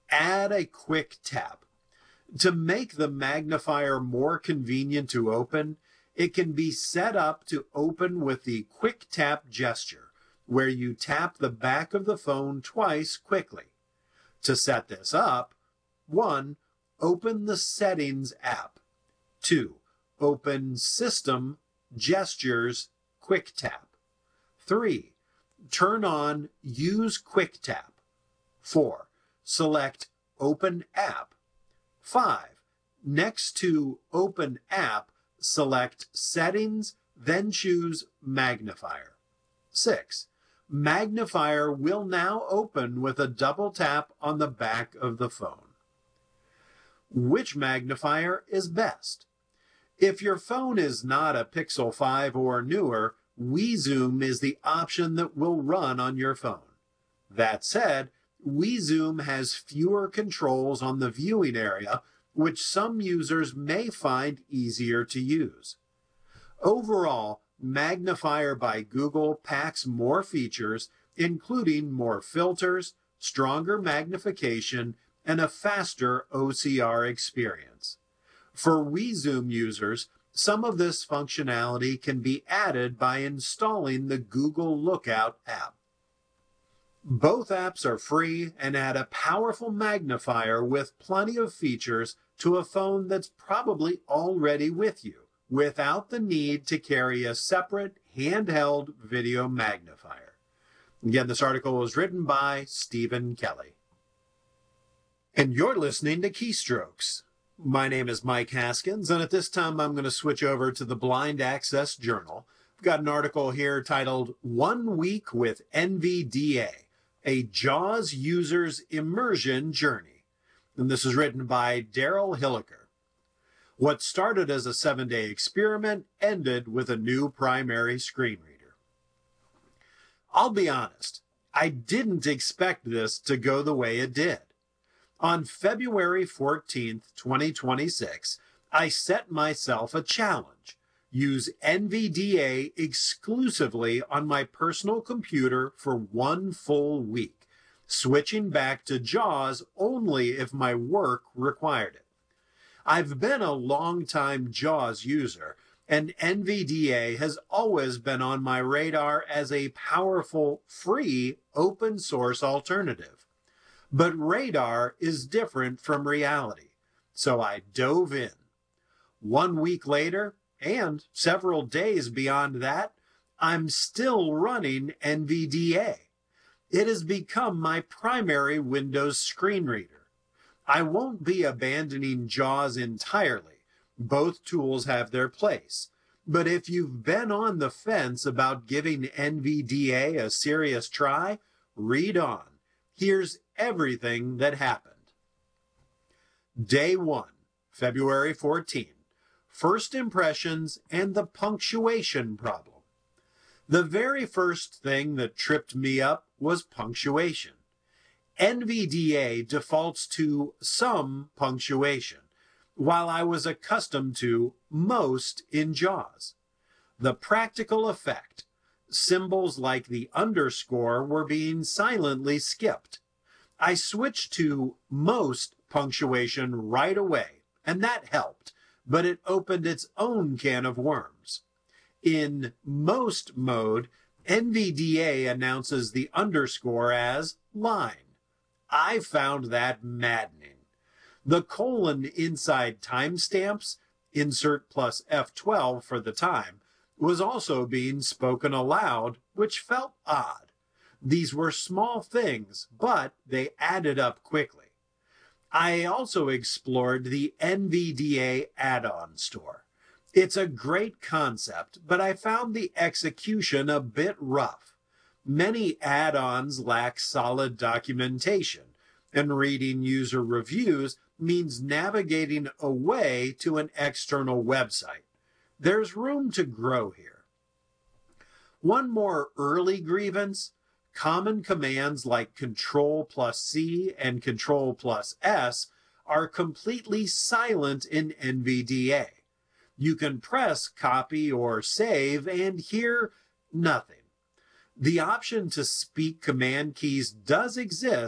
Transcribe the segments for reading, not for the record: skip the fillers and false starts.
Add a quick tap. To make the magnifier more convenient to open, it can be set up to open with the quick tap gesture, where you tap the back of the phone twice quickly. To set this up, 1. Open the Settings app. 2. Open System, Gestures, Quick Tap. 3. Turn on Use Quick Tap. 4. Select Open App. 5. Next to Open App, select Settings, then choose Magnifier. 6. Magnifier will now open with a double tap on the back of the phone. Which magnifier is best? If your phone is not a Pixel 5 or newer, WeZoom is the option that will run on your phone. That said, WeZoom has fewer controls on the viewing area, which some users may find easier to use. Overall, Magnifier by Google packs more features, including more filters, stronger magnification, and a faster OCR experience. For WeZoom users, some of this functionality can be added by installing the Google Lookout app. Both apps are free and add a powerful magnifier with plenty of features to a phone that's probably already with you, without the need to carry a separate handheld video magnifier. Again, this article was written by Stephen Kelly. And you're listening to Keystrokes. My name is Mike Haskins, and at this time I'm going to switch over to the Blind Access Journal. I've got an article here titled 1 Week with NVDA, a JAWS User's Immersion Journey. And this is written by Daryl Hilliker. What started as a 7-day experiment ended with a new primary screen reader. I'll be honest, I didn't expect this to go the way it did. On February 14th, 2026, I set myself a challenge. Use NVDA exclusively on my personal computer for 1 full week, switching back to JAWS only if my work required it. I've been a long-time JAWS user, and NVDA has always been on my radar as a powerful, free, open-source alternative. But radar is different from reality, so I dove in. 1 week later, and several days beyond that, I'm still running NVDA. It has become my primary Windows screen reader. I won't be abandoning JAWS entirely. Both tools have their place. But if you've been on the fence about giving NVDA a serious try, read on. Here's everything that happened. Day 1, February 14. First impressions and the punctuation problem. The very first thing that tripped me up was punctuation. NVDA defaults to some punctuation, while I was accustomed to most in JAWS. The practical effect: symbols like the underscore were being silently skipped. I switched to most punctuation right away, and that helped, but it opened its own can of worms. In most mode, NVDA announces the underscore as line. I found that maddening. The colon inside timestamps, insert plus F12 for the time, was also being spoken aloud, which felt odd. These were small things, but they added up quickly. I also explored the NVDA add-on store. It's a great concept, but I found the execution a bit rough. Many add-ons lack solid documentation, and reading user reviews means navigating away to an external website. There's room to grow here. One more early grievance: common commands like Control+C and Control+S are completely silent in NVDA. You can press copy or save and hear nothing. The option to speak command keys does exist,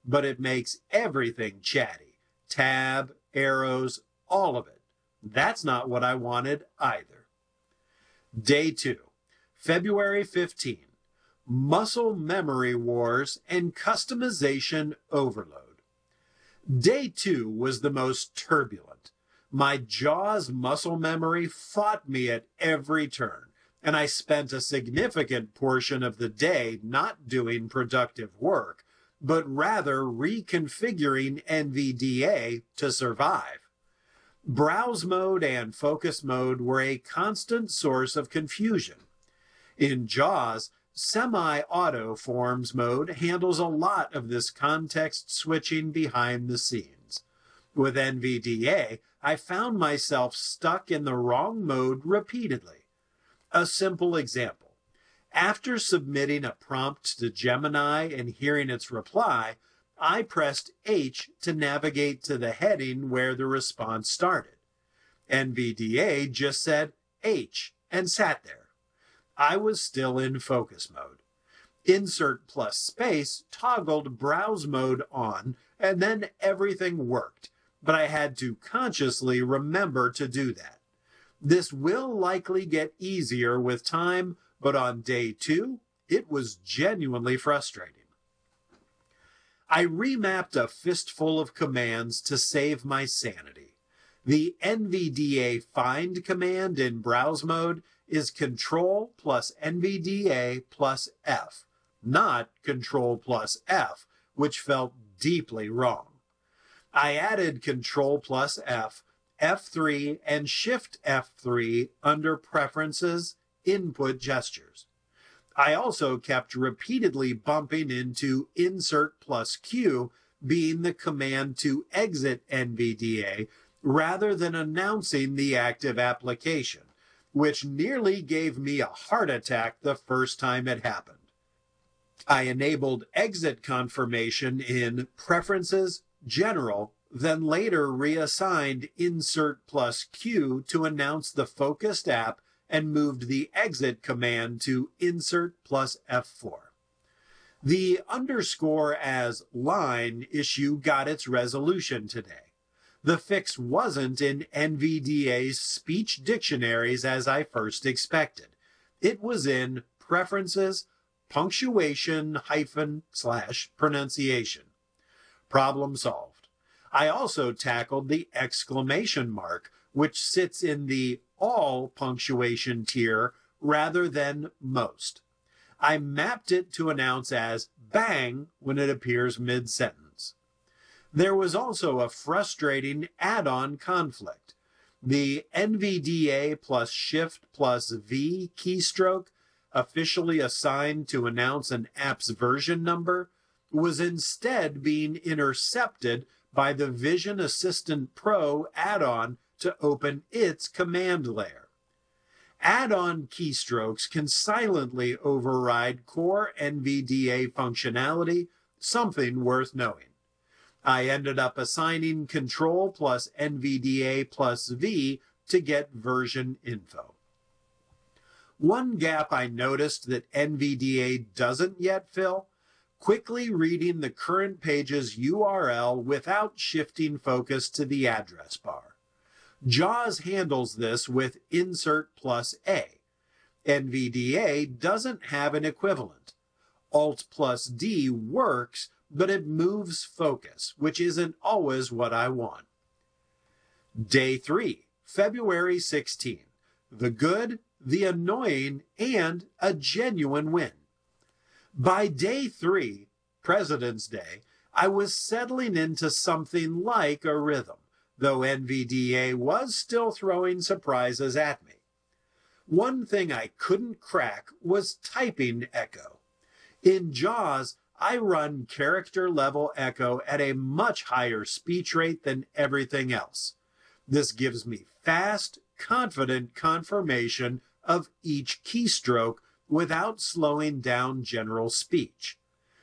but it makes everything chatty. Tab, arrows, all of it. That's not what I wanted either. Day 2, February 15. Muscle memory wars and customization overload. Day 2 was the most turbulent. My JAWS muscle memory fought me at every turn, and I spent a significant portion of the day not doing productive work, but rather reconfiguring NVDA to survive. Browse mode and focus mode were a constant source of confusion. In JAWS, semi-auto forms mode handles a lot of this context switching behind the scenes. With NVDA, I found myself stuck in the wrong mode repeatedly. A simple example. After submitting a prompt to Gemini and hearing its reply, I pressed H to navigate to the heading where the response started. NVDA just said H and sat there. I was still in focus mode. Insert plus space toggled browse mode on, and then everything worked, but I had to consciously remember to do that. This will likely get easier with time, but on day 2, it was genuinely frustrating. I remapped a fistful of commands to save my sanity. The NVDA find command in browse mode is Control plus NVDA plus F, not Control plus F, which felt deeply wrong. I added Control plus F, F3, and Shift F3 under Preferences, Input Gestures. I also kept repeatedly bumping into Insert plus Q being the command to exit NVDA rather than announcing the active application, which nearly gave me a heart attack the first time it happened. I enabled exit confirmation in Preferences, General, then later reassigned Insert plus Q to announce the focused app and moved the exit command to Insert plus F4. The underscore as line issue got its resolution today. The fix wasn't in NVDA's speech dictionaries as I first expected. It was in Preferences, punctuation / pronunciation. Problem solved. I also tackled the exclamation mark, which sits in the all punctuation tier rather than most. I mapped it to announce as bang when it appears mid-sentence. There was also a frustrating add-on conflict. The NVDA plus Shift plus V keystroke, officially assigned to announce an app's version number, was instead being intercepted by the Vision Assistant Pro add-on to open its command layer. Add-on keystrokes can silently override core NVDA functionality, something worth knowing. I ended up assigning Control plus NVDA plus V to get version info. One gap I noticed that NVDA doesn't yet fill: quickly reading the current page's URL without shifting focus to the address bar. JAWS handles this with Insert plus A. NVDA doesn't have an equivalent. Alt plus D works, but it moves focus, which isn't always what I want. Day 3, February 16. The good, the annoying, and a genuine win. By day 3, President's Day, I was settling into something like a rhythm, though NVDA was still throwing surprises at me. One thing I couldn't crack was typing echo. In JAWS, I run character level echo at a much higher speech rate than everything else. This gives me fast, confident confirmation of each keystroke without slowing down general speech.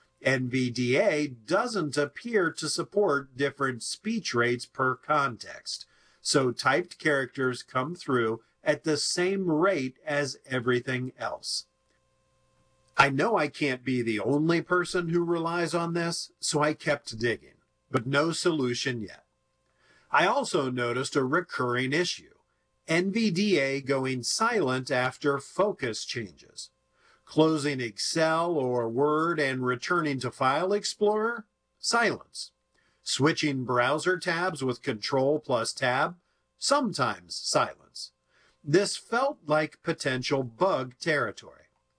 NVDA doesn't appear to support different speech rates per context, so typed characters come through at the same rate as everything else. I know I can't be the only person who relies on this, so I kept digging, but no solution yet. I also noticed a recurring issue: NVDA going silent after focus changes. Closing Excel or Word and returning to File Explorer, silence. Switching browser tabs with Control plus Tab, sometimes silence. This felt like potential bug territory.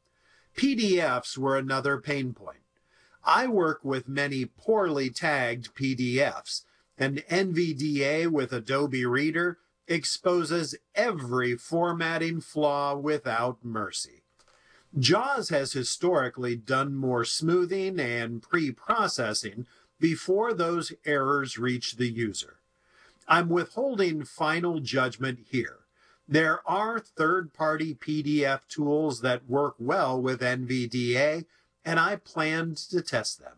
PDFs were another pain point. I work with many poorly tagged PDFs, and NVDA with Adobe Reader exposes every formatting flaw without mercy. JAWS has historically done more smoothing and pre-processing before those errors reach the user. I'm withholding final judgment here. There are third-party PDF tools that work well with NVDA, and I planned to test them.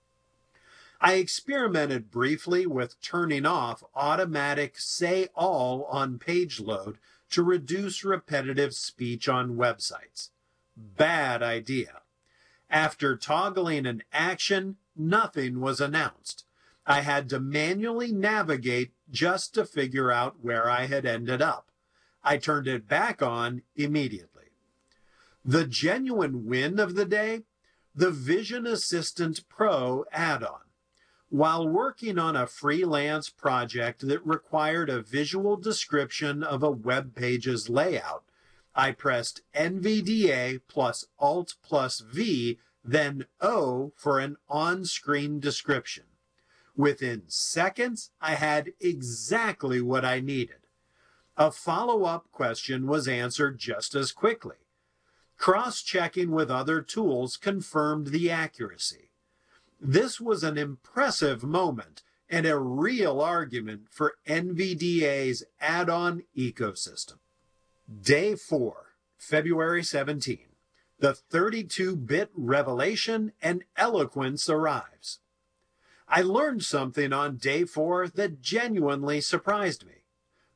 I experimented briefly with turning off automatic Say All on page load to reduce repetitive speech on websites. Bad idea. After toggling an action, nothing was announced. I had to manually navigate just to figure out where I had ended up. I turned it back on immediately. The genuine win of the day? The Vision Assistant Pro add-on. While working on a freelance project that required a visual description of a web page's layout, I pressed NVDA plus Alt plus V, then O for an on-screen description. Within seconds, I had exactly what I needed. A follow-up question was answered just as quickly. Cross-checking with other tools confirmed the accuracy. This was an impressive moment and a real argument for NVDA's add-on ecosystem. Day 4, February 17. The 32-bit revelation and eloquence arrives. I learned something on day 4 that genuinely surprised me.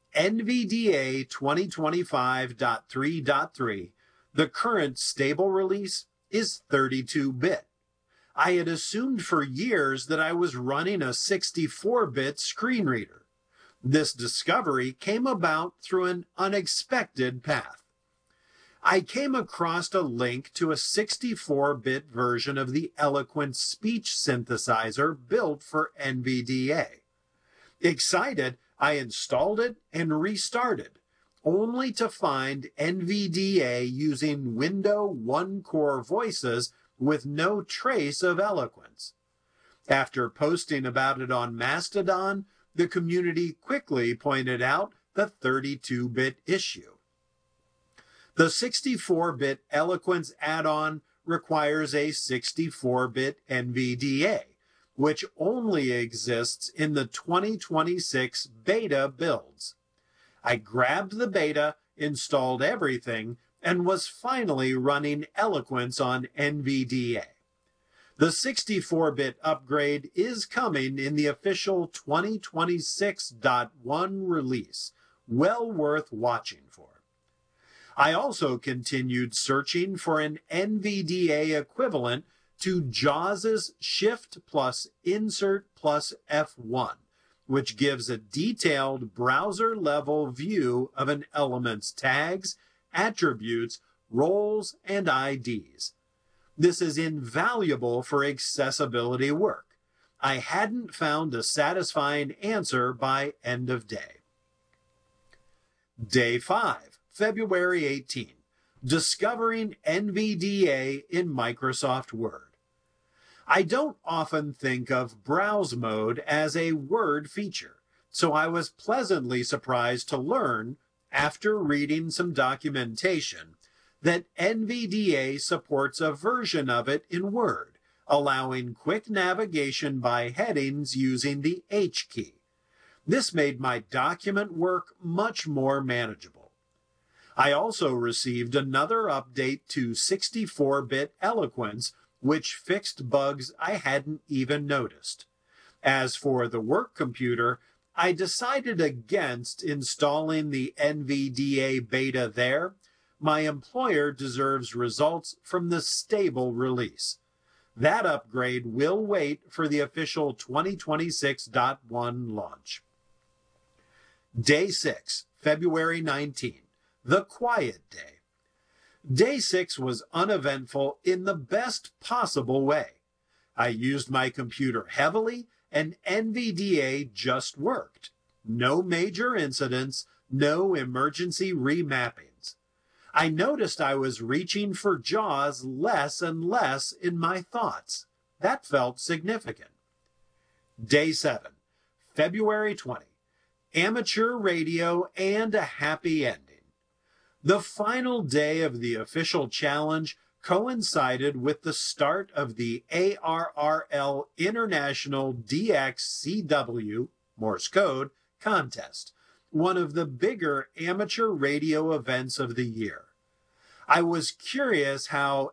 NVDA 2025.3.3, the current stable release, is 32-bit. I had assumed for years that I was running a 64-bit screen reader. This discovery came about through an unexpected path. I came across a link to a 64-bit version of the Eloquent speech synthesizer built for NVDA. Excited, I installed it and restarted, only to find NVDA using Window one-core voices with no trace of eloquence. After posting about it on Mastodon, the community quickly pointed out the 32-bit issue. The 64-bit Eloquence add-on requires a 64-bit NVDA, which only exists in the 2026 beta builds. I grabbed the beta, installed everything, and was finally running Eloquence on NVDA. The 64-bit upgrade is coming in the official 2026.1 release, well worth watching for. I also continued searching for an NVDA equivalent to JAWS's Shift plus Insert plus F1, which gives a detailed browser-level view of an element's tags, attributes, roles, and IDs. This is invaluable for accessibility work. I hadn't found a satisfying answer by end of day. Day 5, February 18. Discovering NVDA in Microsoft Word. I don't often think of browse mode as a Word feature, so I was pleasantly surprised to learn, after reading some documentation, that NVDA supports a version of it in Word, allowing quick navigation by headings using the H key. This made my document work much more manageable. I also received another update to 64-bit Eloquence, which fixed bugs I hadn't even noticed. As for the work computer, I decided against installing the NVDA beta there, my employer deserves results from the stable release. That upgrade will wait for the official 2026.1 launch. Day 6, February 19, the quiet day. Day 6 was uneventful in the best possible way. I used my computer heavily, and NVDA just worked. No major incidents, no emergency remappings. I noticed I was reaching for JAWS less and less in my thoughts. That felt significant. Day 7, February 20. Amateur radio and a happy ending. The final day of the official challenge coincided with the start of the ARRL International DXCW Morse Code contest, one of the bigger amateur radio events of the year. I was curious how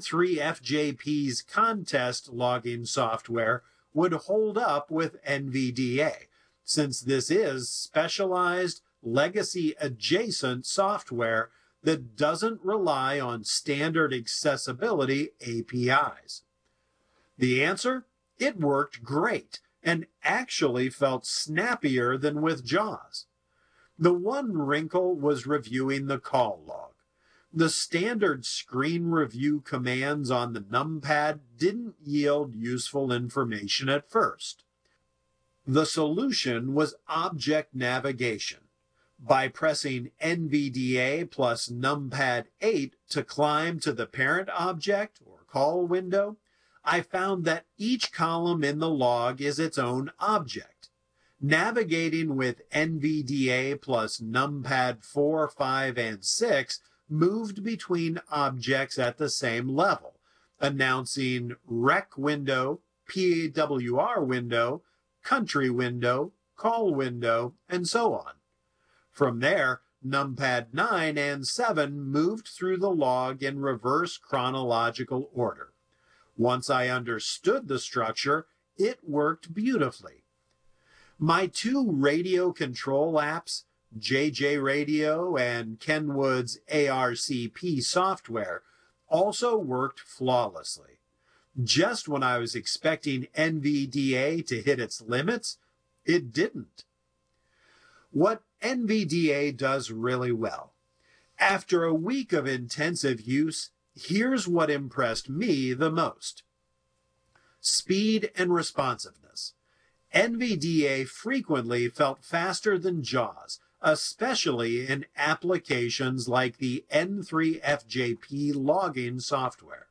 N3FJP's contest logging software would hold up with NVDA, since this is specialized, legacy-adjacent software that doesn't rely on standard accessibility APIs. The answer? It worked great and actually felt snappier than with JAWS. The one wrinkle was reviewing the call log. The standard screen review commands on the numpad didn't yield useful information at first. The solution was object navigation. By pressing NVDA plus numpad 8 to climb to the parent object or call window, I found that each column in the log is its own object. Navigating with NVDA plus numpad 4, 5, and 6 moved between objects at the same level, announcing rec window, PWR window, country window, call window, and so on. From there, numpad 9 and 7 moved through the log in reverse chronological order. Once I understood the structure, it worked beautifully. My two radio control apps, JJ Radio and Kenwood's ARCP software, also worked flawlessly. Just when I was expecting NVDA to hit its limits, it didn't. What NVDA does really well. After a week of intensive use, here's what impressed me the most. Speed and responsiveness. NVDA frequently felt faster than JAWS, especially in applications like the N3FJP logging software.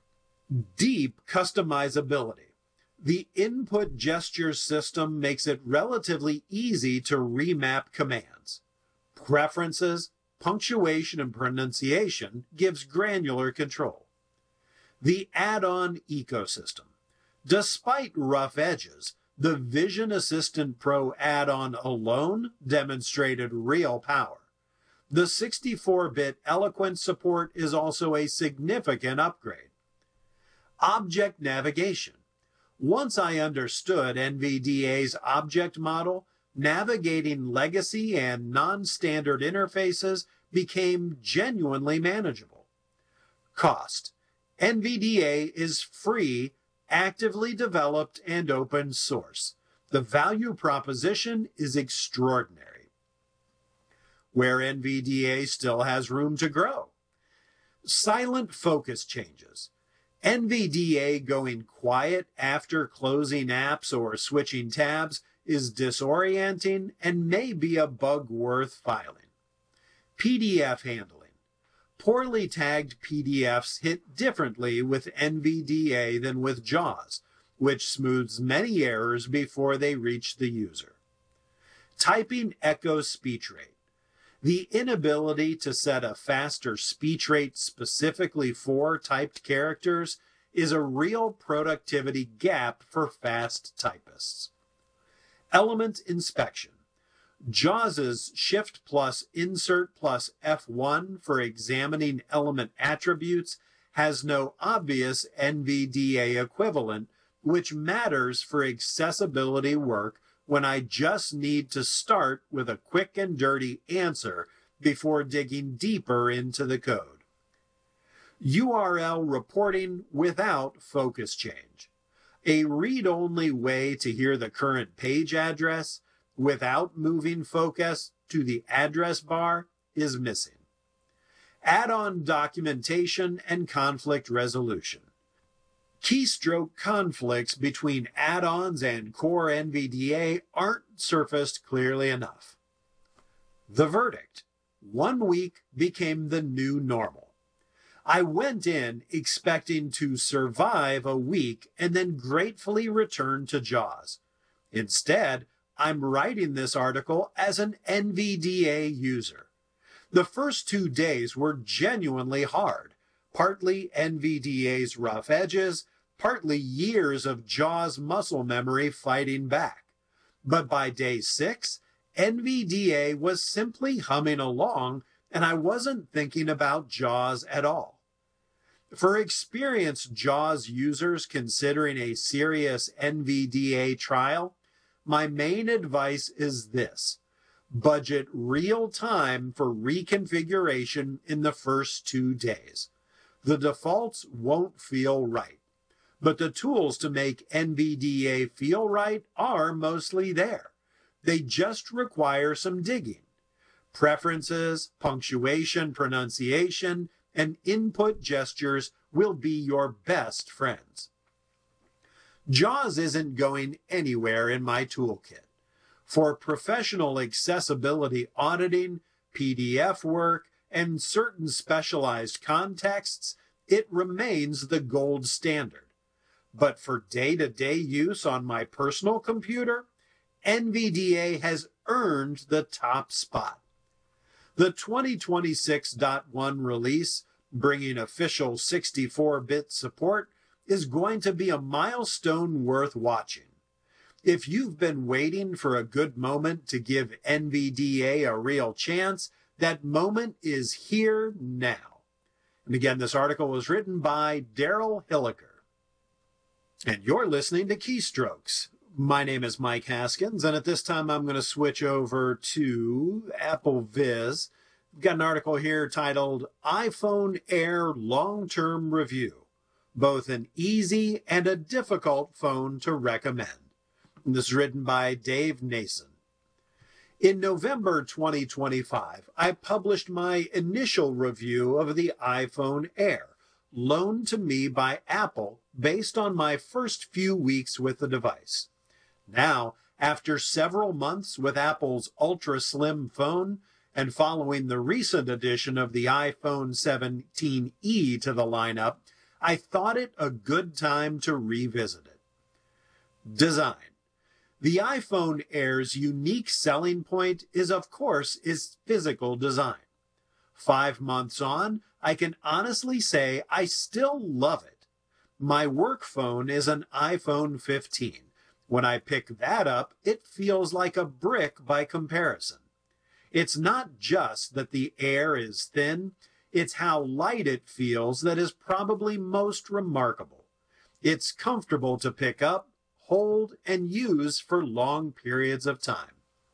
Deep customizability. The input gesture system makes it relatively easy to remap commands. Preferences, punctuation, and pronunciation gives granular control. The add-on ecosystem. Despite rough edges, the Vision Assistant Pro add-on alone demonstrated real power. The 64-bit Eloquent support is also a significant upgrade. Object navigation. Once I understood NVDA's object model, navigating legacy and non-standard interfaces became genuinely manageable. Cost. NVDA is free, actively developed, and open source. The value proposition is extraordinary. Where NVDA still has room to grow. Silent focus changes. NVDA going quiet after closing apps or switching tabs is disorienting and may be a bug worth filing. PDF handling. Poorly tagged PDFs hit differently with NVDA than with JAWS, which smooths many errors before they reach the user. Typing echo speech rate. The inability to set a faster speech rate specifically for typed characters is a real productivity gap for fast typists. Element inspection. JAWS's Shift plus Insert plus F1 for examining element attributes has no obvious NVDA equivalent, which matters for accessibility work when I just need to start with a quick and dirty answer before digging deeper into the code. URL reporting without focus change. A read-only way to hear the current page address without moving focus to the address bar is missing. Add-on documentation and conflict resolution. Keystroke conflicts between add-ons and core NVDA aren't surfaced clearly enough. The verdict: 1 week became the new normal. I went in expecting to survive a week and then gratefully return to JAWS. Instead, I'm writing this article as an NVDA user. The first 2 days were genuinely hard, partly NVDA's rough edges, partly years of JAWS muscle memory fighting back. But by day 6, NVDA was simply humming along, and I wasn't thinking about JAWS at all. For experienced JAWS users considering a serious NVDA trial, my main advice is this: budget real time for reconfiguration in the first 2 days. The defaults won't feel right, but the tools to make NVDA feel right are mostly there. They just require some digging. Preferences, punctuation, pronunciation, and input gestures will be your best friends. JAWS isn't going anywhere in my toolkit. For professional accessibility auditing, PDF work, and certain specialized contexts, it remains the gold standard. But for day-to-day use on my personal computer, NVDA has earned the top spot. The 2026.1 release, bringing official 64-bit support, is going to be a milestone worth watching. If you've been waiting for a good moment to give NVDA a real chance, that moment is here now. And again, this article was written by Daryl Hilliker. And you're listening to Keystrokes. My name is Mike Haskins, and at this time I'm going to switch over to Apple Viz. We've got an article here titled iPhone Air Long-Term Review, both an easy and a difficult phone to recommend. And this is written by Dave Nason. In November 2025, I published my initial review of the iPhone Air, loaned to me by Apple based on my first few weeks with the device. Now, after several months with Apple's ultra-slim phone, and following the recent addition of the iPhone 17e to the lineup, I thought it a good time to revisit it. Design. The iPhone Air's unique selling point is, of course, its physical design. 5 months on, I can honestly say I still love it. My work phone is an iPhone 15. When I pick that up, it feels like a brick by comparison. It's not just that the Air is thin, it's how light it feels that is probably most remarkable. It's comfortable to pick up, hold, and use for long periods of time.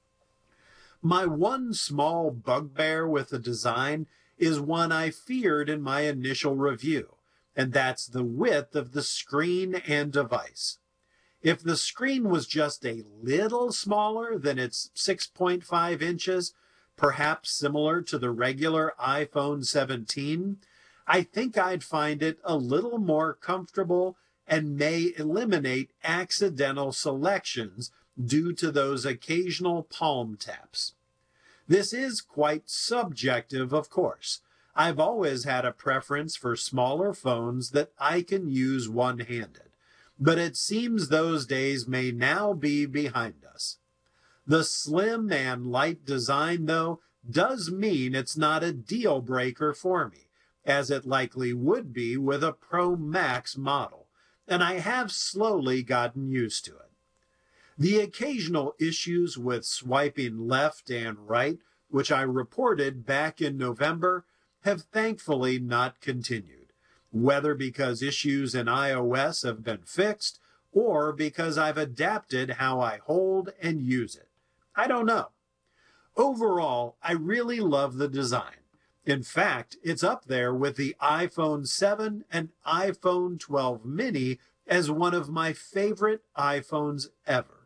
My one small bugbear with the design is one I feared in my initial review, and that's the width of the screen and device. If the screen was just a little smaller than its 6.5 inches, perhaps similar to the regular iPhone 17, I think I'd find it a little more comfortable and may eliminate accidental selections due to those occasional palm taps. This is quite subjective, of course. I've always had a preference for smaller phones that I can use one-handed, but it seems those days may now be behind us. The slim and light design, though, does mean it's not a deal breaker for me, as it likely would be with a Pro Max model, and I have slowly gotten used to it. The occasional issues with swiping left and right, which I reported back in November, have thankfully not continued, whether because issues in iOS have been fixed or because I've adapted how I hold and use it. I don't know. Overall, I really love the design. In fact, it's up there with the iPhone 7 and iPhone 12 mini as one of my favorite iPhones ever.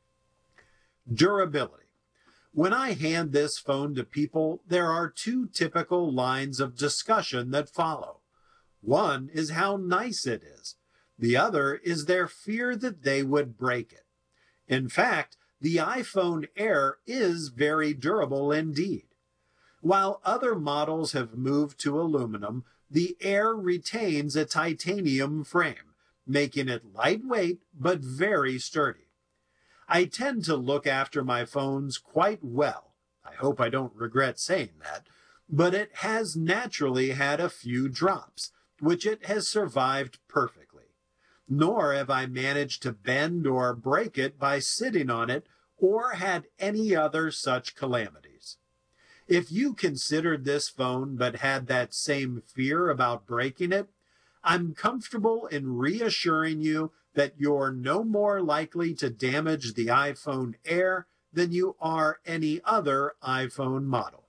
Durability. When I hand this phone to people, there are two typical lines of discussion that follow. One is how nice it is. The other is their fear that they would break it. In fact, the iPhone Air is very durable indeed. While other models have moved to aluminum, the Air retains a titanium frame, making it lightweight but very sturdy. I tend to look after my phones quite well. I hope I don't regret saying that, but it has naturally had a few drops, which it has survived perfectly. Nor have I managed to bend or break it by sitting on it or had any other such calamities. If you considered this phone but had that same fear about breaking it, I'm comfortable in reassuring you that you're no more likely to damage the iPhone Air than you are any other iPhone model.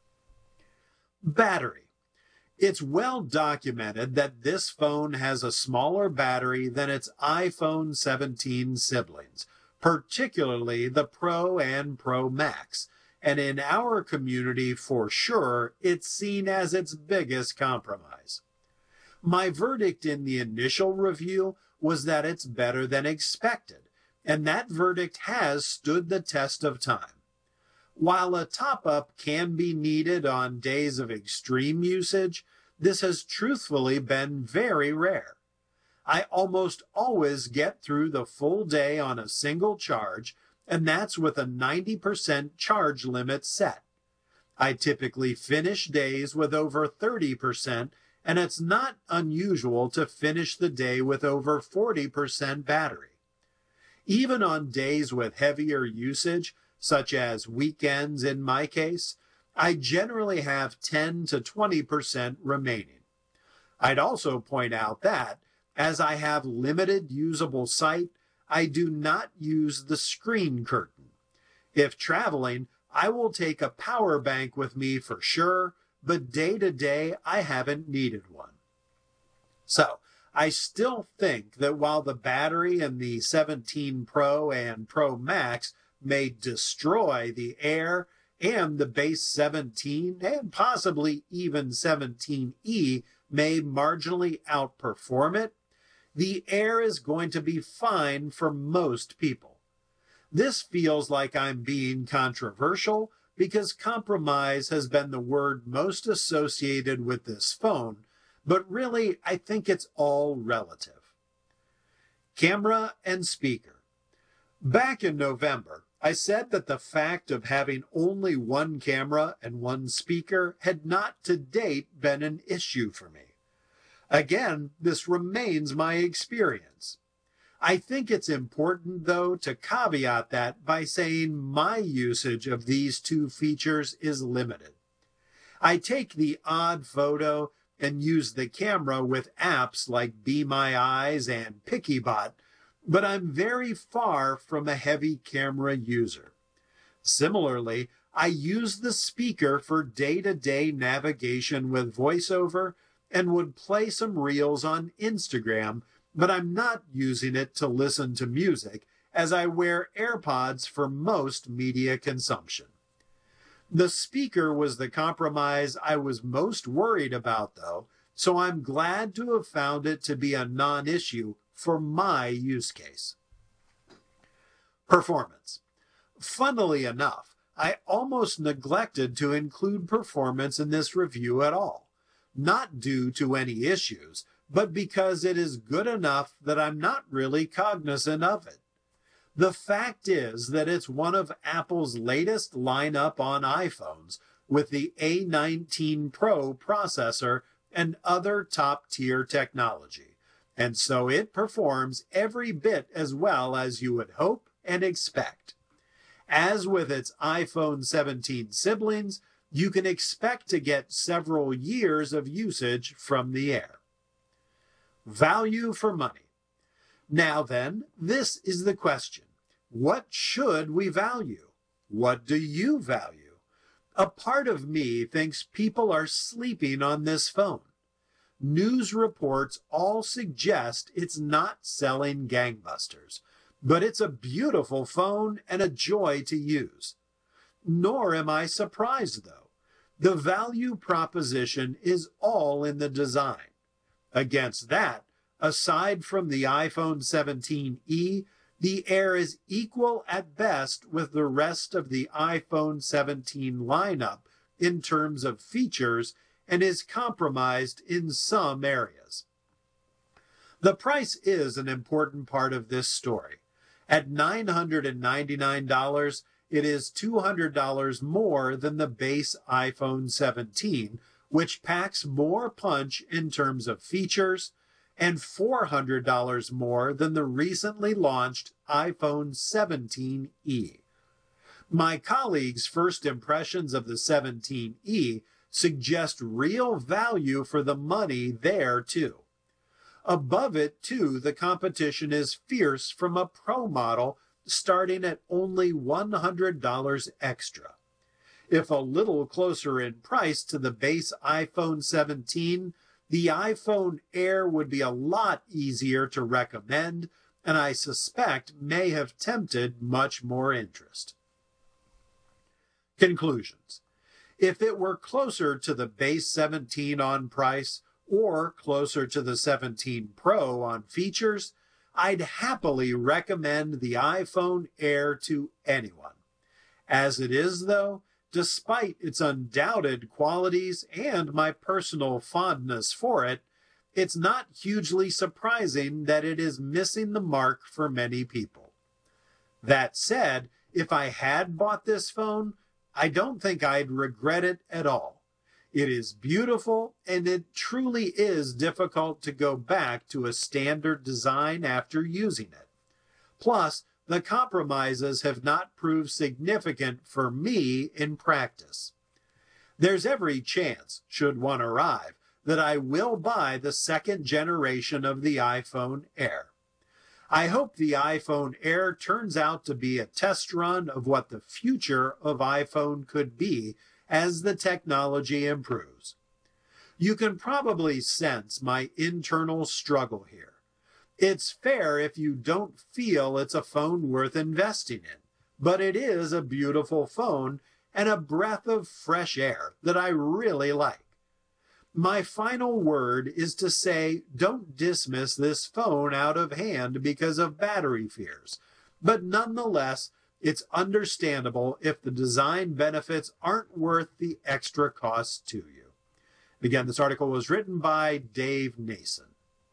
Battery. It's well documented that this phone has a smaller battery than its iPhone 17 siblings, particularly the Pro and Pro Max, and in our community for sure, it's seen as its biggest compromise. My verdict in the initial review was that it's better than expected, and that verdict has stood the test of time. While a top-up can be needed on days of extreme usage, this has truthfully been very rare. I almost always get through the full day on a single charge, and that's with a 90% charge limit set. I typically finish days with over 30%, and it's not unusual to finish the day with over 40% battery. Even on days with heavier usage, such as weekends in my case, I generally have 10 to 20% remaining. I'd also point out that, as I have limited usable sight, I do not use the screen curtain. If traveling, I will take a power bank with me for sure, but day to day I haven't needed one. So, I still think that while the battery in the 17 Pro and Pro Max may destroy the Air and the base 17 and possibly even 17E may marginally outperform it, the Air is going to be fine for most people. This feels like I'm being controversial because compromise has been the word most associated with this phone, but really I think it's all relative. Camera and speaker. Back in November, I said that the fact of having only one camera and one speaker had not to date been an issue for me. Again, this remains my experience. I think it's important, though, to caveat that by saying my usage of these two features is limited. I take the odd photo and use the camera with apps like Be My Eyes and PickyBot, but I'm very far from a heavy camera user. Similarly, I use the speaker for day-to-day navigation with VoiceOver and would play some reels on Instagram, but I'm not using it to listen to music, as I wear AirPods for most media consumption. The speaker was the compromise I was most worried about, though, so I'm glad to have found it to be a non-issue for my use case. Performance. Funnily enough, I almost neglected to include performance in this review at all, not due to any issues, but because it is good enough that I'm not really cognizant of it. The fact is that it's one of Apple's latest lineup on iPhones with the A19 Pro processor and other top-tier technology, and so it performs every bit as well as you would hope and expect. As with its iPhone 17 siblings, you can expect to get several years of usage from the Air. Value for money. Now then, this is the question. What should we value? What do you value? A part of me thinks people are sleeping on this phone. News reports all suggest it's not selling gangbusters, but it's a beautiful phone and a joy to use. Nor am I surprised, though. The value proposition is all in the design. Against that, aside from the iPhone 17e, the Air is equal at best with the rest of the iPhone 17 lineup in terms of features and is compromised in some areas. The price is an important part of this story. At $999, it is $200 more than the base iPhone 17, which packs more punch in terms of features, and $400 more than the recently launched iPhone 17e. My colleagues' first impressions of the 17e suggest real value for the money there, too. Above it, too, the competition is fierce from a Pro model starting at only $100 extra. If a little closer in price to the base iPhone 17, the iPhone Air would be a lot easier to recommend, and I suspect may have tempted much more interest. Conclusions. If it were closer to the base 17 on price or closer to the 17 Pro on features, I'd happily recommend the iPhone Air to anyone. As it is, though, despite its undoubted qualities and my personal fondness for it, it's not hugely surprising that it is missing the mark for many people. That said, if I had bought this phone, I don't think I'd regret it at all. It is beautiful, and it truly is difficult to go back to a standard design after using it. Plus, the compromises have not proved significant for me in practice. There's every chance, should one arrive, that I will buy the second generation of the iPhone Air. I hope the iPhone Air turns out to be a test run of what the future of iPhone could be as the technology improves. You can probably sense my internal struggle here. It's fair if you don't feel it's a phone worth investing in, but it is a beautiful phone and a breath of fresh air that I really like. My final word is to say don't dismiss this phone out of hand because of battery fears, but nonetheless, it's understandable if the design benefits aren't worth the extra cost to you. Again, this article was written by Dave Nason.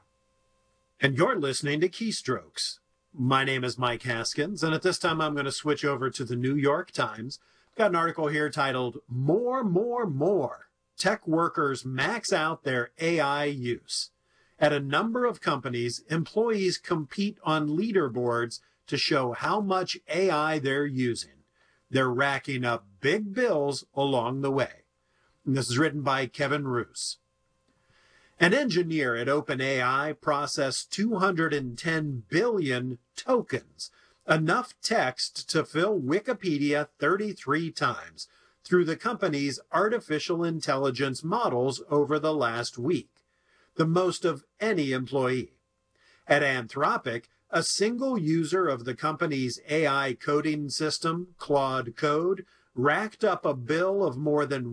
And you're listening to Keystrokes. My name is Mike Haskins, and at this time I'm going to switch over to the New York Times. I've got an article here titled, More. Tech workers max out their AI use. At a number of companies, employees compete on leaderboards to show how much AI they're using. They're racking up big bills along the way. And this is written by Kevin Roos. An engineer at OpenAI processed 210 billion tokens, enough text to fill Wikipedia 33 times, through the company's artificial intelligence models over the last week, the most of any employee. At Anthropic, a single user of the company's AI coding system, Claude Code, racked up a bill of more than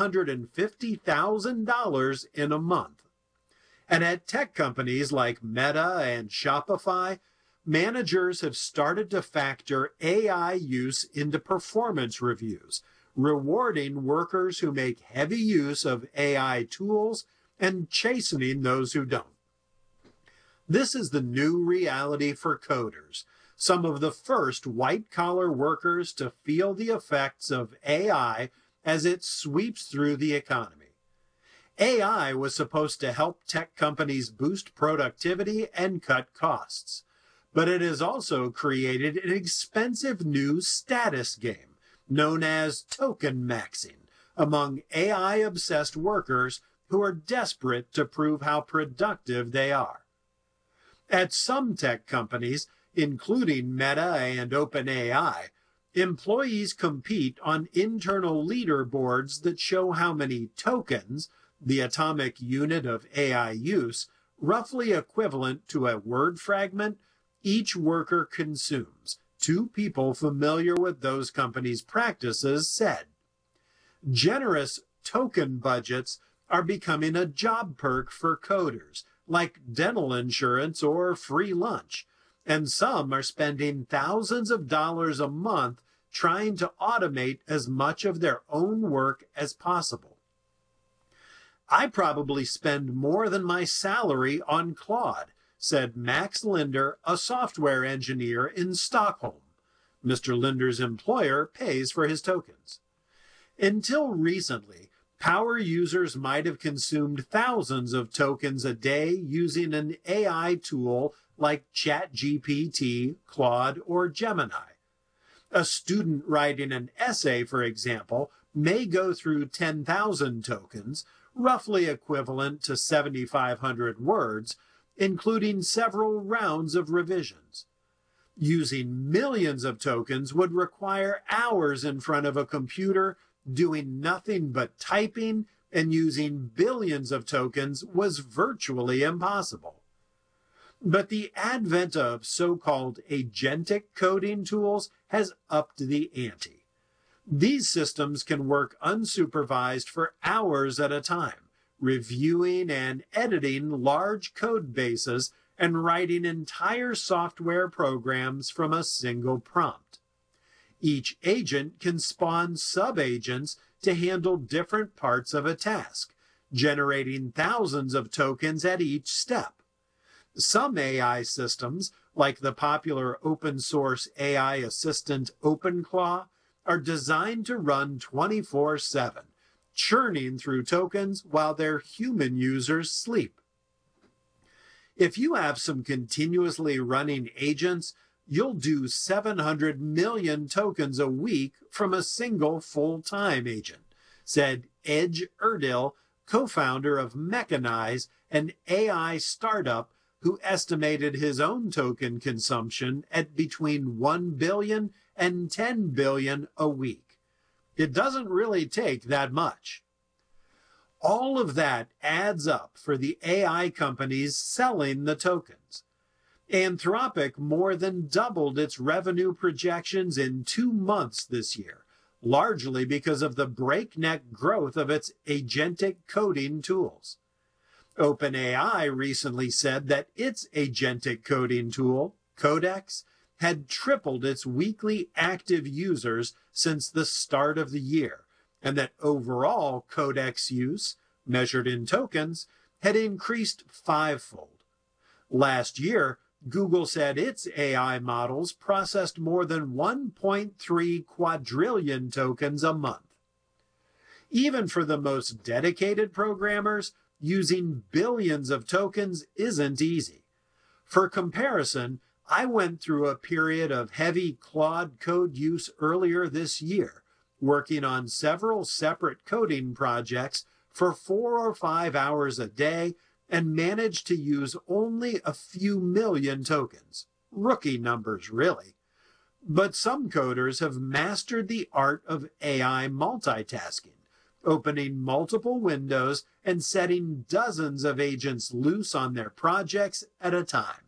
$150,000 in a month. And at tech companies like Meta and Shopify, managers have started to factor AI use into performance reviews, rewarding workers who make heavy use of AI tools and chastening those who don't. This is the new reality for coders, some of the first white-collar workers to feel the effects of AI as it sweeps through the economy. AI was supposed to help tech companies boost productivity and cut costs, but it has also created an expensive new status game known as token maxing among AI-obsessed workers who are desperate to prove how productive they are. At some tech companies, including Meta and OpenAI, Employees compete on internal leaderboards that show how many tokens, the atomic unit of AI use, roughly equivalent to a word fragment, each worker consumes. Two people familiar with those companies' practices said. Generous token budgets are becoming a job perk for coders, like dental insurance or free lunch, and some are spending thousands of dollars a month trying to automate as much of their own work as possible. I probably spend more than my salary on Claude, said Max Linder, a software engineer in Stockholm. Mr. Linder's employer pays for his tokens. Until recently, power users might have consumed thousands of tokens a day using an AI tool like ChatGPT, Claude, or Gemini. A student writing an essay, for example, may go through 10,000 tokens, roughly equivalent to 7,500 words, including several rounds of revisions. Using millions of tokens would require hours in front of a computer doing nothing but typing, and using billions of tokens was virtually impossible. But the advent of so-called agentic coding tools has upped the ante. These systems can work unsupervised for hours at a time, reviewing and editing large code bases and writing entire software programs from a single prompt. Each agent can spawn sub-agents to handle different parts of a task, generating thousands of tokens at each step. Some AI systems, like the popular open-source AI assistant OpenClaw, are designed to run 24/7, churning through tokens while their human users sleep. If you have some continuously running agents, you'll do 700 million tokens a week from a single full-time agent, said Edge Erdil, co-founder of Mechanize, an AI startup who estimated his own token consumption at between 1 billion and 10 billion a week. It doesn't really take that much. All of that adds up for the AI companies selling the tokens. Anthropic more than doubled its revenue projections in 2 months this year, largely because of the breakneck growth of its agentic coding tools. OpenAI recently said that its agentic coding tool, Codex, had tripled its weekly active users since the start of the year, and that overall Codex use, measured in tokens, had increased 5-fold. Last year, Google said its AI models processed more than 1.3 quadrillion tokens a month. Even for the most dedicated programmers, using billions of tokens isn't easy. For comparison, I went through a period of heavy Claude code use earlier this year, working on several separate coding projects for 4 or 5 hours a day, and managed to use only a few million tokens. Rookie numbers, really. But some coders have mastered the art of AI multitasking, opening multiple windows and setting dozens of agents loose on their projects at a time.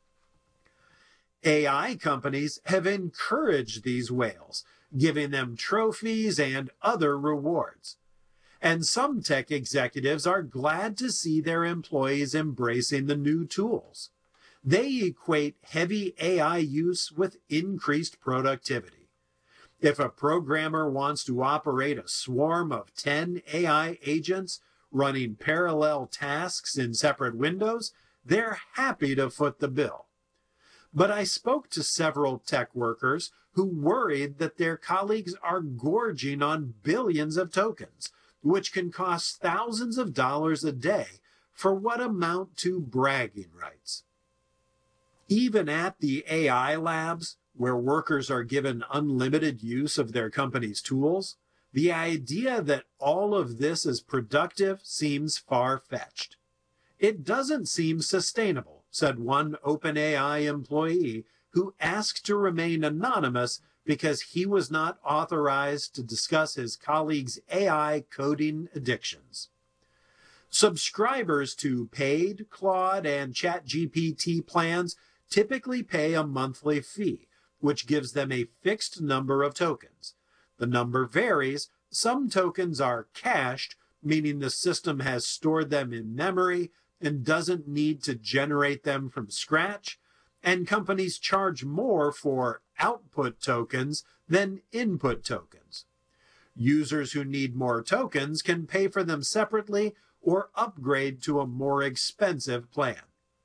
AI companies have encouraged these whales, giving them trophies and other rewards. And some tech executives are glad to see their employees embracing the new tools. They equate heavy AI use with increased productivity. If a programmer wants to operate a swarm of 10 AI agents running parallel tasks in separate windows, they're happy to foot the bill. But I spoke to several tech workers who worried that their colleagues are gorging on billions of tokens, which can cost thousands of dollars a day for what amount to bragging rights. Even at the AI labs, where workers are given unlimited use of their company's tools, the idea that all of this is productive seems far-fetched. It doesn't seem sustainable, said one OpenAI employee who asked to remain anonymous because he was not authorized to discuss his colleagues' AI coding addictions. Subscribers to paid Claude and ChatGPT plans typically pay a monthly fee, which gives them a fixed number of tokens. The number varies. Some tokens are cached, meaning the system has stored them in memory and doesn't need to generate them from scratch, and companies charge more for output tokens than input tokens. Users who need more tokens can pay for them separately or upgrade to a more expensive plan.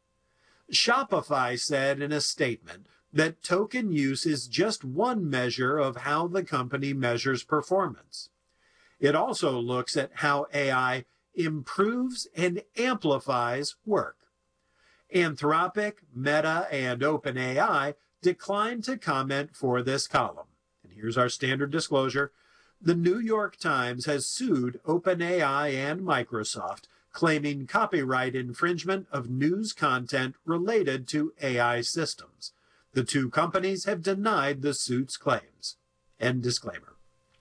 Shopify said in a statement that token use is just one measure of how the company measures performance. It also looks at how AI improves and amplifies work. Anthropic, Meta, and OpenAI declined to comment for this column. And here's our standard disclosure. The New York Times has sued OpenAI and Microsoft, claiming copyright infringement of news content related to AI systems. The two companies have denied the suit's claims. End disclaimer.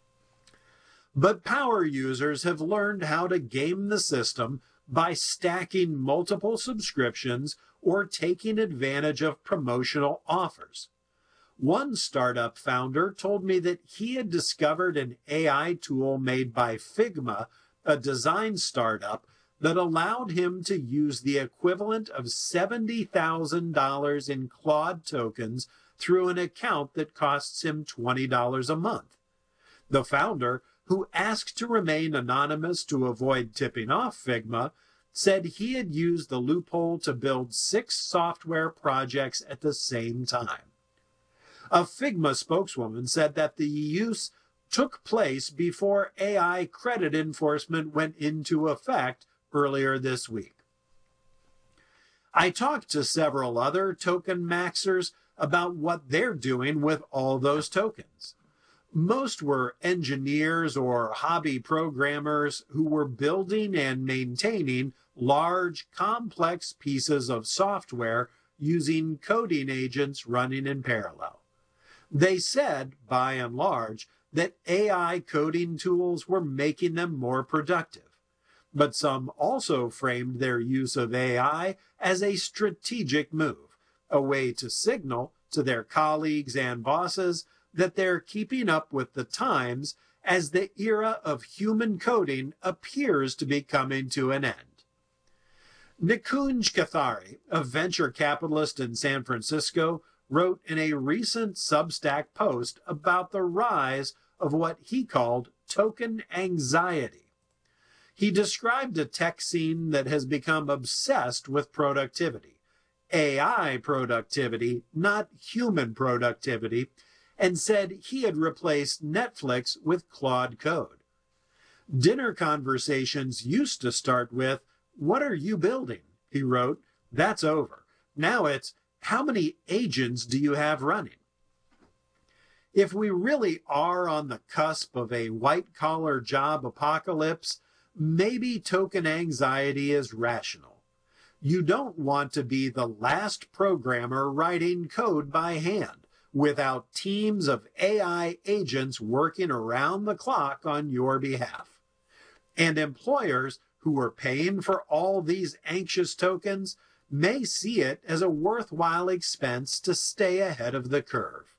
But power users have learned how to game the system by stacking multiple subscriptions or taking advantage of promotional offers. One startup founder told me that he had discovered an AI tool made by Figma, a design startup, that allowed him to use the equivalent of $70,000 in Claude tokens through an account that costs him $20 a month. The founder, who asked to remain anonymous to avoid tipping off Figma, said he had used the loophole to build 6 software projects at the same time. A Figma spokeswoman said that the use took place before AI credit enforcement went into effect earlier this week. I talked to several other token maxers about what they're doing with all those tokens. Most were engineers or hobby programmers who were building and maintaining large, complex pieces of software using coding agents running in parallel. They said, by and large, that AI coding tools were making them more productive. But some also framed their use of AI as a strategic move, a way to signal to their colleagues and bosses that they're keeping up with the times as the era of human coding appears to be coming to an end. Nikunj Kathari, a venture capitalist in San Francisco, wrote in a recent Substack post about the rise of what he called token anxiety. He described a tech scene that has become obsessed with productivity, AI productivity, not human productivity, and said he had replaced Netflix with Claude Code. Dinner conversations used to start with, "What are you building?" he wrote. That's over. Now it's, "How many agents do you have running?" If we really are on the cusp of a white-collar job apocalypse, maybe token anxiety is rational. You don't want to be the last programmer writing code by hand without teams of AI agents working around the clock on your behalf. And employers who are paying for all these anxious tokens may see it as a worthwhile expense to stay ahead of the curve.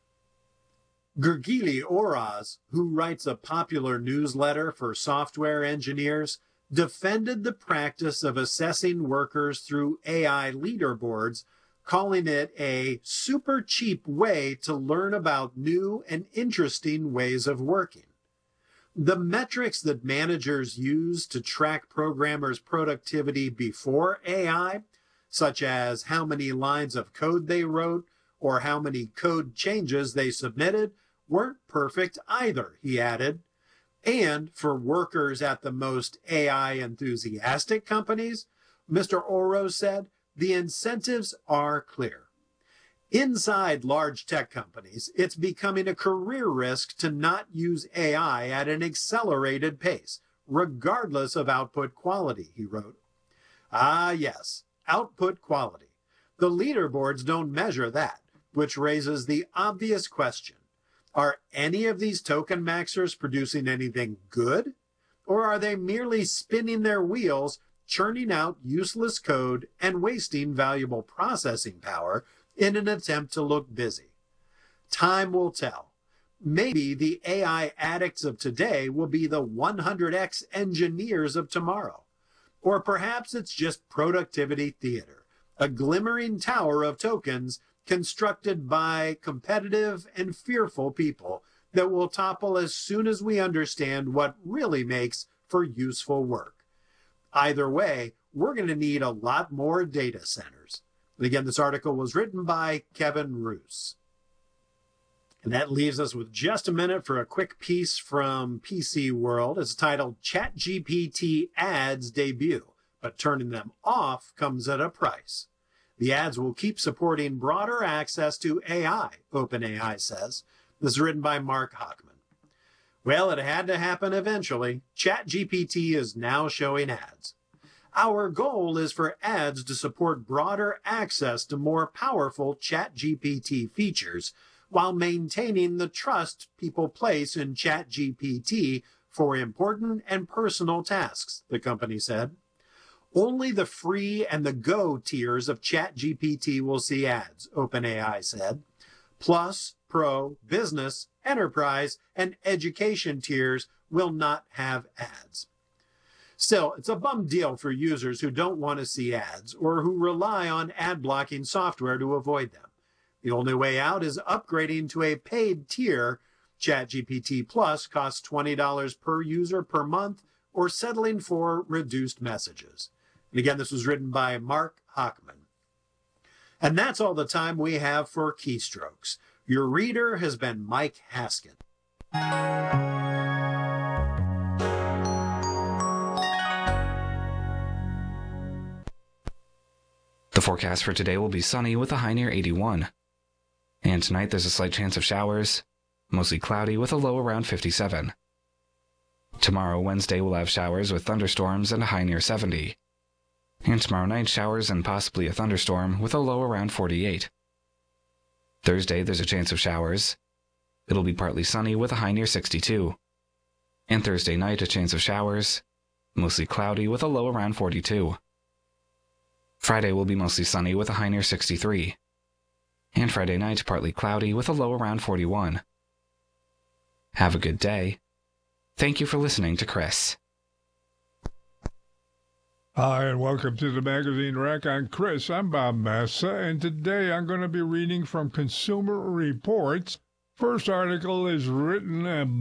Gergely Oraz, who writes a popular newsletter for software engineers, defended the practice of assessing workers through AI leaderboards, calling it a super cheap way to learn about new and interesting ways of working. The metrics that managers use to track programmers' productivity before AI, such as how many lines of code they wrote or how many code changes they submitted, weren't perfect either, he added. And for workers at the most AI enthusiastic companies, Mr. Oro said, the incentives are clear. Inside large tech companies, it's becoming a career risk to not use AI at an accelerated pace, regardless of output quality, he wrote. Ah, yes, output quality. The leaderboards don't measure that, which raises the obvious question. Are any of these token maxers producing anything good? Or are they merely spinning their wheels, churning out useless code, and wasting valuable processing power in an attempt to look busy? Time will tell. Maybe the AI addicts of today will be the 100x engineers of tomorrow. Or perhaps it's just productivity theater, a glimmering tower of tokens constructed by competitive and fearful people that will topple as soon as we understand what really makes for useful work. Either way, we're going to need a lot more data centers. And again, this article was written by Kevin Roose. And that leaves us with just a minute for a quick piece from PC World. It's titled ChatGPT Ads Debut, but turning them off comes at a price. The ads will keep supporting broader access to AI, OpenAI says. This is written by Mark Hochman. Well, it had to happen eventually. ChatGPT is now showing ads. Our goal is for ads to support broader access to more powerful ChatGPT features while maintaining the trust people place in ChatGPT for important and personal tasks, the company said. Only the free and the Go tiers of ChatGPT will see ads, OpenAI said. Plus, Pro, Business, Enterprise, and Education tiers will not have ads. Still, it's a bum deal for users who don't want to see ads or who rely on ad-blocking software to avoid them. The only way out is upgrading to a paid tier. ChatGPT Plus costs $20 per user per month, or settling for reduced messages. And again, this was written by Mark Hochman. And that's all the time we have for Keystrokes. Your reader has been Mike Haskin. The forecast for today will be sunny with a high near 81. And tonight there's a slight chance of showers, mostly cloudy with a low around 57. Tomorrow, Wednesday, we'll have showers with thunderstorms and a high near 70. And tomorrow night, showers and possibly a thunderstorm with a low around 48. Thursday, there's a chance of showers. It'll be partly sunny with a high near 62. And Thursday night, a chance of showers, mostly cloudy with a low around 42. Friday will be mostly sunny with a high near 63. And Friday night, partly cloudy with a low around 41. Have a good day. Thank you for listening to Chris. Hi, and welcome to the Magazine Rack. I'm Chris. I'm Bob Massa, and today I'm going to be reading from Consumer Reports. First article is written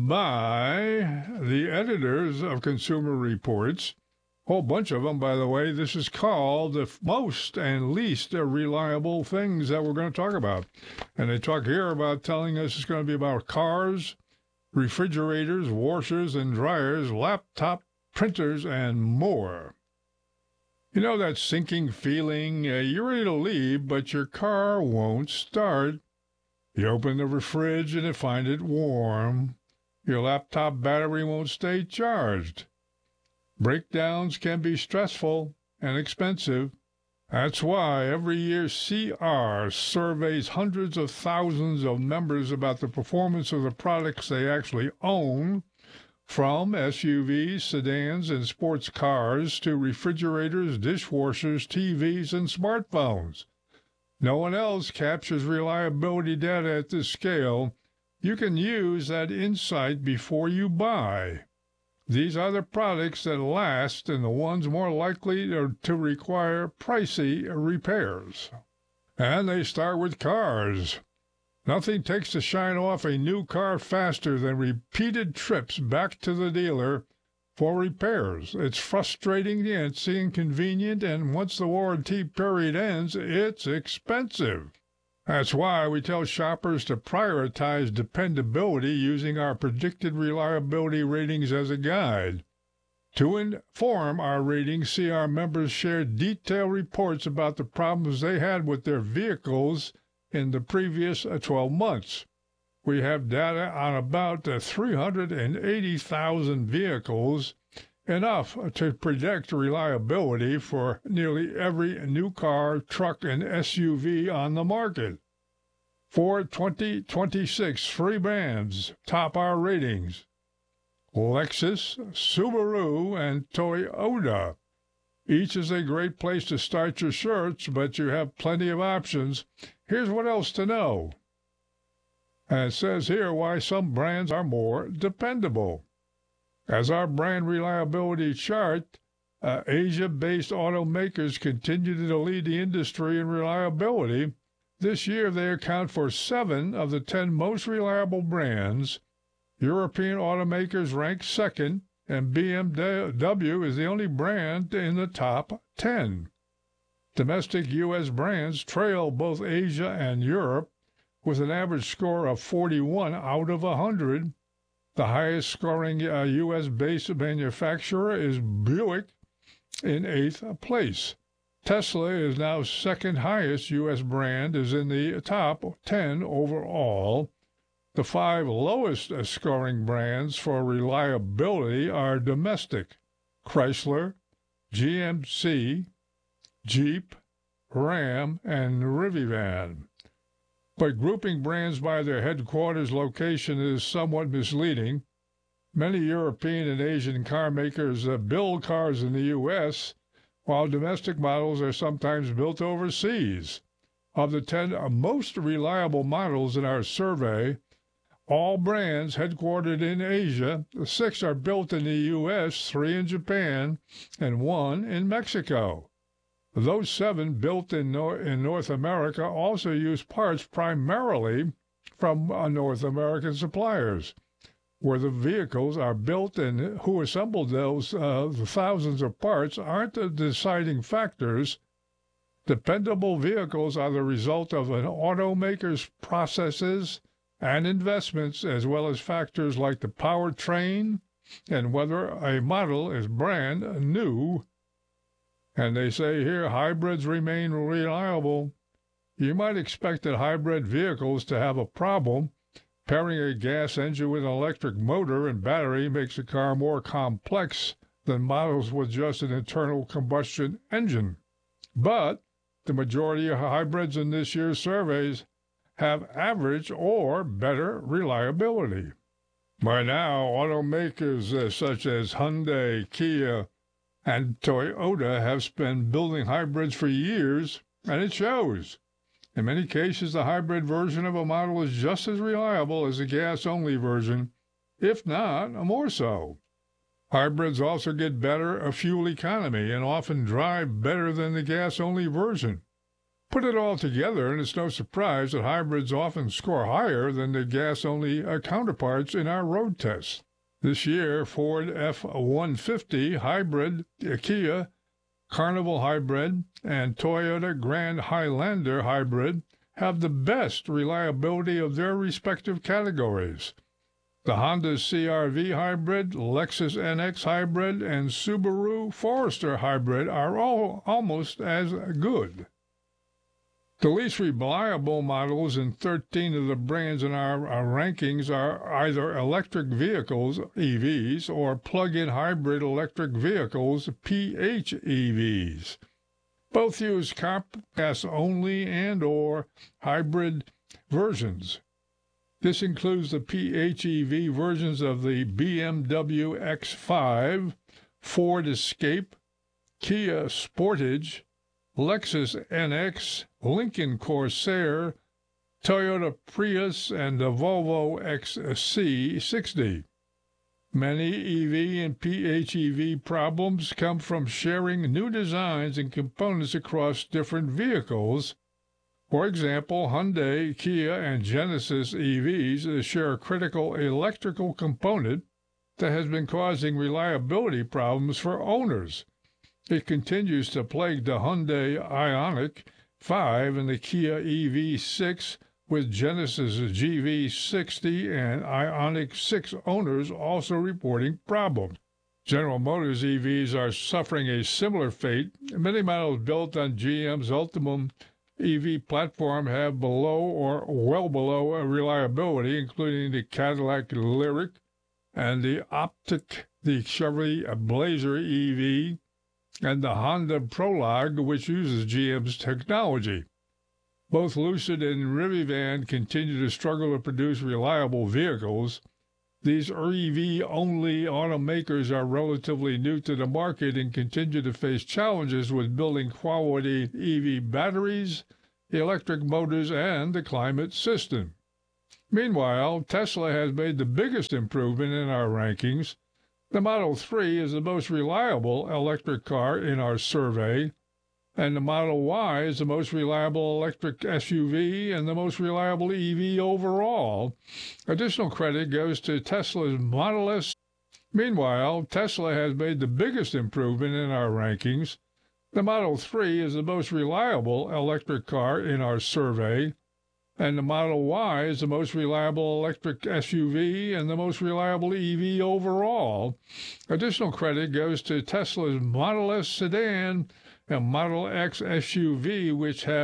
by the editors of Consumer Reports. A whole bunch of them, by the way. This is called the most and least reliable things that we're going to talk about. And they talk here about telling us it's going to be about cars, refrigerators, washers and dryers, laptop, printers, and more. You know that sinking feeling? You're ready to leave, but your car won't start. You open the fridge and you find it warm. Your laptop battery won't stay charged. Breakdowns can be stressful and expensive. That's why every year CR surveys hundreds of thousands of members about the performance of the products they actually own, from SUVs, sedans, and sports cars to refrigerators, dishwashers, TVs, and smartphones. No one else captures reliability data at this scale. You can use that insight before you buy. These are the products that last and the ones more likely to require pricey repairs. And they start with cars. Nothing takes the shine off a new car faster than repeated trips back to the dealer for repairs. It's frustrating, it's inconvenient, and once the warranty period ends, it's expensive. That's why we tell shoppers to prioritize dependability using our predicted reliability ratings as a guide. To inform our ratings, CR members share detailed reports about the problems they had with their vehicles in the previous 12 months. We have data on about 380,000 vehicles, enough to predict reliability for nearly every new car, truck, and SUV on the market. For 2026, three brands top our ratings: Lexus, Subaru, and Toyota. Each is a great place to start your search, but you have plenty of options. Here's what else to know. And it says here why some brands are more dependable. As our brand reliability chart, Asia-based automakers continue to lead the industry in reliability. This year, they account for 7 of the 10 most reliable brands. European automakers rank second, and BMW is the only brand in the top 10. Domestic U.S. brands trail both Asia and Europe with an average score of 41 out of 100. The highest scoring U.S.-based manufacturer is Buick in 8th place. Tesla is now second highest U.S. brand, is in the top 10 overall. The 5 lowest scoring brands for reliability are domestic: Chrysler, GMC, Jeep, Ram, and Rivian. But grouping brands by their headquarters location is somewhat misleading. Many European and Asian car makers build cars in the U.S., while domestic models are sometimes built overseas. Of the 10 most reliable models in our survey, all brands headquartered in Asia, 6 are built in the U.S., 3 in Japan, and 1 in Mexico. Those 7 built in North America also use parts primarily from North American suppliers. Where the vehicles are built and who assembled those thousands of parts aren't the deciding factors. Dependable vehicles are the result of an automaker's processes and investments, as well as factors like the powertrain and whether a model is brand new. And they say here hybrids remain reliable. You might expect that hybrid vehicles to have a problem. Pairing a gas engine with an electric motor and battery makes a car more complex than models with just an internal combustion engine. But the majority of hybrids in this year's surveys have average or better reliability. By now, automakers such as Hyundai, Kia, and Toyota have been building hybrids for years, and it shows. In many cases, the hybrid version of a model is just as reliable as the gas-only version, if not more so. Hybrids also get better fuel economy and often drive better than the gas-only version. Put it all together, and it's no surprise that hybrids often score higher than the gas-only counterparts in our road tests. This year, Ford F-150 hybrid, Kia Carnival hybrid, and Toyota Grand Highlander hybrid have the best reliability of their respective categories. The Honda CR-V hybrid, Lexus NX hybrid, and Subaru Forester hybrid are all almost as good. The least reliable models in 13 of the brands in our rankings are either electric vehicles, EVs, or plug-in hybrid electric vehicles, PHEVs. Both use gas-only and or hybrid versions. This includes the PHEV versions of the BMW X5, Ford Escape, Kia Sportage, Lexus NX, Lincoln Corsair, Toyota Prius, and the Volvo XC60. Many EV and PHEV problems come from sharing new designs and components across different vehicles. For example, Hyundai, Kia, and Genesis EVs share a critical electrical component that has been causing reliability problems for owners. It continues to plague the Hyundai Ioniq 5 and the Kia EV6, with Genesis GV60 and Ioniq 6 owners also reporting problems. General Motors EVs are suffering a similar fate. Many models built on GM's Ultium EV platform have below or well below reliability, including the Cadillac Lyriq and the Optiq, the Chevrolet Blazer EV, and the Honda Prologue, which uses GM's technology. Both Lucid and Rivian continue to struggle to produce reliable vehicles. These EV-only automakers are relatively new to the market and continue to face challenges with building quality EV batteries, electric motors, and the climate system. Meanwhile, Tesla has made the biggest improvement in our rankings. The Model 3 is the most reliable electric car in our survey, and the Model Y is the most reliable electric SUV and the most reliable EV overall. Additional credit goes to Tesla's Model S. Meanwhile, Tesla has made the biggest improvement in our rankings. The Model 3 is the most reliable electric car in our survey, and the Model Y is the most reliable electric SUV and the most reliable EV overall. Additional credit goes to Tesla's Model S sedan and Model X SUV, which have